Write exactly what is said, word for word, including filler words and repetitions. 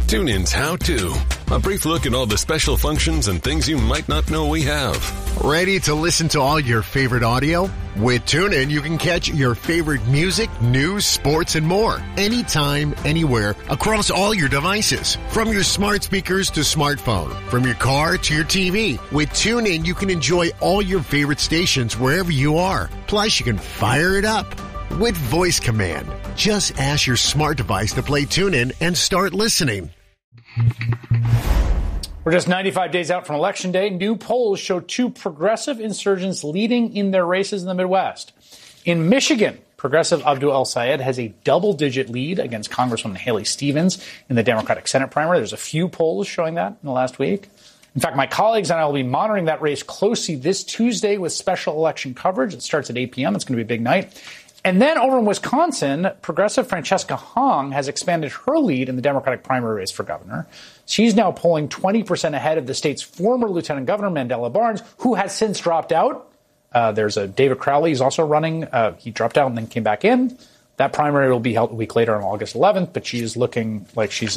TuneIn's How To. A brief look at all the special functions and things you might not know we have. Ready to listen to all your favorite audio? With TuneIn, you can catch your favorite music, news, sports, and more. Anytime, anywhere, across all your devices. From your smart speakers to smartphone. From your car to your T V. With TuneIn, you can enjoy all your favorite stations wherever you are. Plus, you can fire it up with voice command. Just ask your smart device to play TuneIn and start listening. We're just ninety-five days out from Election Day. New polls show two progressive insurgents leading in their races in the Midwest. In Michigan, progressive Abdul El-Sayed has a double-digit lead against Congresswoman Haley Stevens in the Democratic Senate primary. There's a few polls showing that in the last week. In fact, my colleagues and I will be monitoring that race closely this Tuesday with special election coverage. It starts at eight p.m. It's going to be a big night. And then over in Wisconsin, progressive Francesca Hong has expanded her lead in the Democratic primary race for governor. She's now polling twenty percent ahead of the state's former lieutenant governor, Mandela Barnes, who has since dropped out. Uh, there's a David Crowley who's also running. Uh, he dropped out and then came back in. That primary will be held a week later on August eleventh, but she is looking like she's